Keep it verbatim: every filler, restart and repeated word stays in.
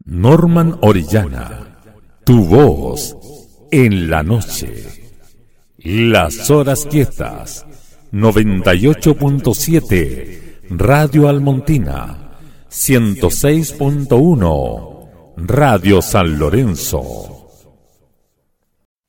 Norman Orellana, tu voz en la noche. Las horas quietas, noventa y ocho punto siete, Radio Almontina, ciento seis punto uno, Radio San Lorenzo.